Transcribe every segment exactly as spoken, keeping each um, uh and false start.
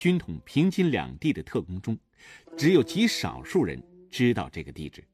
军统平津两地的特工中，只有极少数人知道这个地址。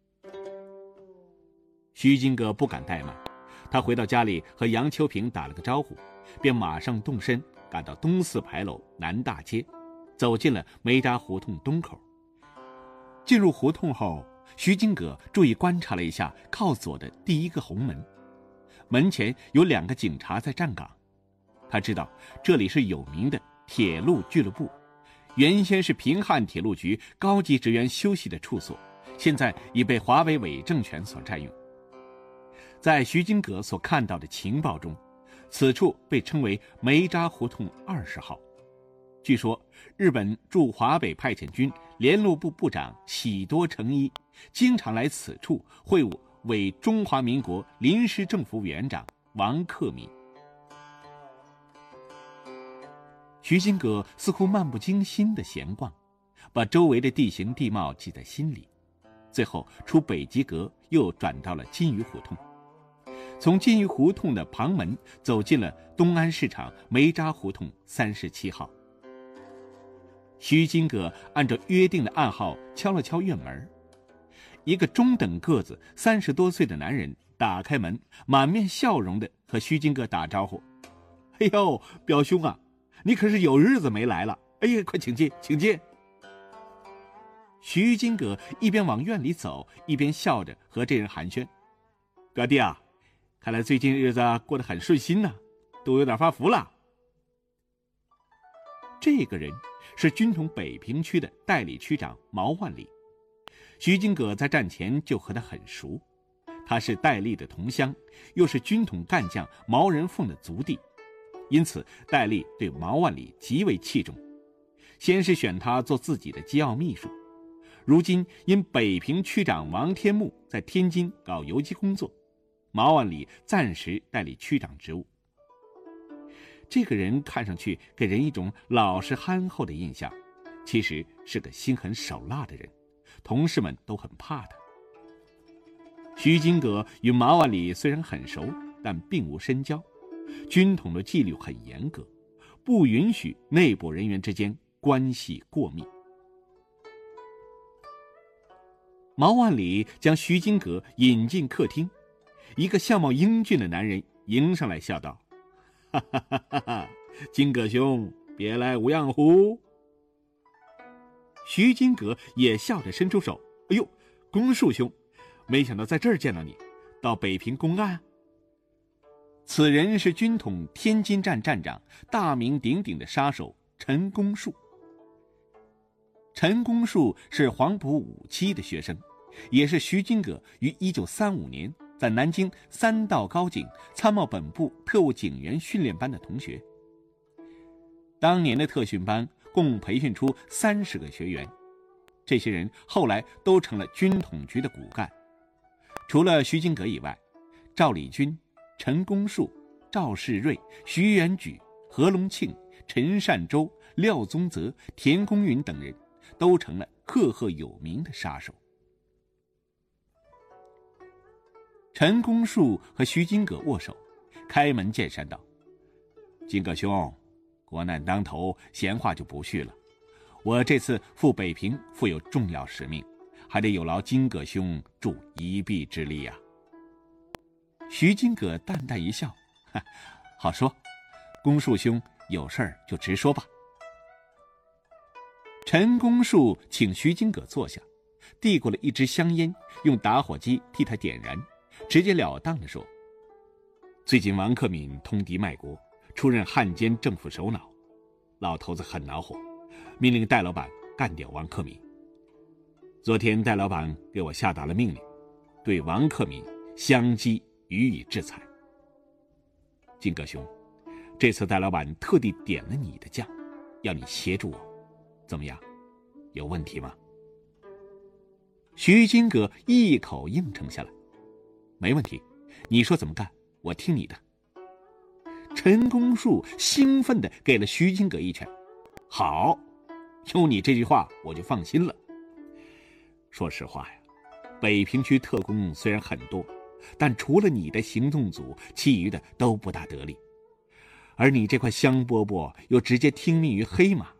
徐金阁不敢怠慢，他回到家里和杨秋平打了个招呼，便马上动身赶到东四牌楼南大街，走进了梅扎胡同东口。进入胡同后，徐金阁注意观察了一下靠左的第一个红门，门前有两个警察在站岗。他知道这里是有名的铁路俱乐部，原先是平汉铁路局高级职员休息的处所，现在已被华为伪政权所占用。在徐金阁所看到的情报中，此处被称为梅扎胡同二十号。据说日本驻华北派遣军联络部部长喜多诚一经常来此处会晤为中华民国临时政府委员长王克敏。徐金阁似乎漫不经心地闲逛，把周围的地形地貌记在心里，最后出北极阁，又转到了金鱼胡同。从金鱼胡同的旁门走进了东安市场梅扎胡同三十七号。徐金阁按照约定的暗号敲了敲院门，一个中等个子三十多岁的男人打开门，满面笑容地和徐金阁打招呼：“哎呦，表兄啊，你可是有日子没来了，哎呀，快请进，请进。”徐金阁一边往院里走，一边笑着和这人寒暄：“表弟啊，看来最近日子过得很顺心呢、啊，都有点发福了。”这个人是军统北平区的代理区长毛万里，徐金阁在战前就和他很熟，他是戴笠的同乡，又是军统干将毛人凤的族弟，因此戴笠对毛万里极为器重，先是选他做自己的机要秘书，如今因北平区长王天木在天津搞游击工作，毛万里暂时代理区长职务。这个人看上去给人一种老实憨厚的印象，其实是个心狠手辣的人，同事们都很怕他。徐金阁与毛万里虽然很熟，但并无深交，军统的纪律很严格，不允许内部人员之间关系过密。毛万里将徐金阁引进客厅，一个相貌英俊的男人迎上来笑道：“哈哈哈哈哈，金阁兄，别来无恙乎？”徐金阁也笑着伸出手：“哎呦，公树兄，没想到在这儿见到你，到北平公案？”此人是军统天津站站长，大名鼎鼎的杀手陈公树。陈公树是黄埔五期的学生，也是徐金阁于一九三五年在南京三道高警参谋本部特务警员训练班的同学。当年的特训班共培训出三十个学员，这些人后来都成了军统局的骨干。除了徐金阁以外，赵礼军、陈公树、赵世瑞、徐元举、何龙庆、陈善洲、廖宗泽、田公云等人都成了赫赫有名的杀手。陈公树和徐金阁握手，开门见山道：“金阁兄，国难当头，闲话就不叙了。我这次赴北平负有重要使命，还得有劳金阁兄助一臂之力呀、啊。”徐金阁淡淡一笑：“好说，公树兄有事儿就直说吧。”陈公树请徐金阁坐下，递过了一支香烟，用打火机替他点燃，直截了当地说：“最近王克敏通敌卖国，出任汉奸政府首脑，老头子很恼火，命令戴老板干掉王克敏。昨天戴老板给我下达了命令，对王克敏相继予以制裁。金阁兄，这次戴老板特地点了你的将，要你协助我，怎么样？有问题吗？”徐金阁一口应承下来：“没问题，你说怎么干，我听你的。”陈公树兴奋地给了徐金阁一拳：“好，有你这句话我就放心了。说实话呀，北平区特工虽然很多，但除了你的行动组，其余的都不大得力。而你这块香饽饽又直接听命于黑马，